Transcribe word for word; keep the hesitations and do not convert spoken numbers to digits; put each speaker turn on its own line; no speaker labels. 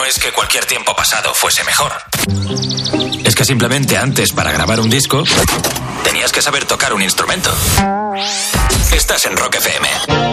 no es que cualquier tiempo pasado fuese mejor. Es que simplemente antes, para grabar un disco, tenías que saber tocar un instrumento. Estás en Rock F M.